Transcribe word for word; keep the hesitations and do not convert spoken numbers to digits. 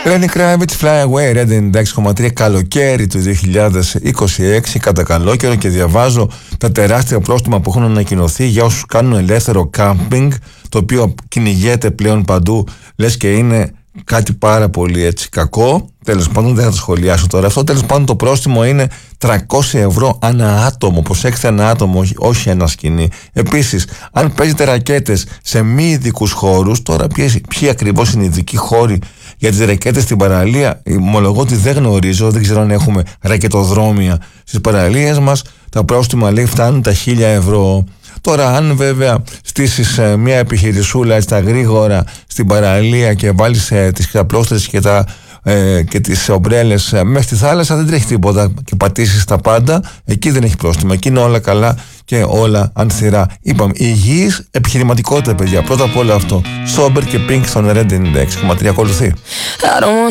Lenny Kravitz, Fly Away, Red ενενήντα κόμμα τρία, καλοκαίρι του δύο χιλιάδες είκοσι έξι, κατά καλό καιρό, και διαβάζω τα τεράστια πρόστιμα που έχουν ανακοινωθεί για όσους κάνουν ελεύθερο κάμπινγκ, το οποίο κυνηγέται πλέον παντού, λες και είναι κάτι πάρα πολύ έτσι κακό. Τέλος πάντων, δεν θα το σχολιάσω τώρα αυτό. Τέλος πάντων, το πρόστιμο είναι τριακόσια ευρώ ανά άτομο. Προσέξτε, ανά άτομο, όχι, όχι ένα σκηνή. Επίσης, αν παίζετε ρακέτες σε μη ειδικούς χώρους, τώρα ποιοι, ποιοι ακριβώς είναι οι ειδικοί χώροι για τις ρακέτες στην παραλία, ομολογώ ότι δεν γνωρίζω, δεν ξέρω αν έχουμε ρακετοδρόμια στις παραλίες μας. Τα πρόστιμα, λέει, φτάνουν τα χίλια ευρώ. Τώρα, αν βέβαια στήσεις ε, μια επιχειρησούλα στα γρήγορα στην παραλία και βάλεις ε, τις ξαπλώστρες και, τα, ε, και τις ομπρέλες ε, μέσα στη θάλασσα, δεν τρέχει τίποτα και πατήσεις τα πάντα, εκεί δεν έχει πρόστιμα. Εκεί είναι όλα καλά και όλα ανθυρά. Είπαμε, υγιής επιχειρηματικότητα, παιδιά. Πρώτα απ' όλα αυτό. Sober και Pink στον Red ενενήντα έξι κόμμα τρία ακολουθεί.